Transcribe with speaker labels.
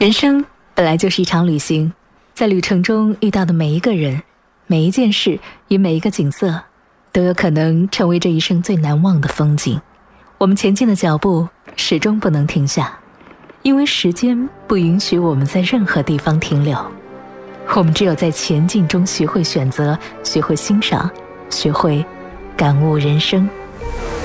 Speaker 1: 人生本来就是一场旅行，在旅程中遇到的每一个人、每一件事与每一个景色，都有可能成为这一生最难忘的风景。我们前进的脚步始终不能停下，因为时间不允许我们在任何地方停留。我们只有在前进中学会选择，学会欣赏，学会感悟人生。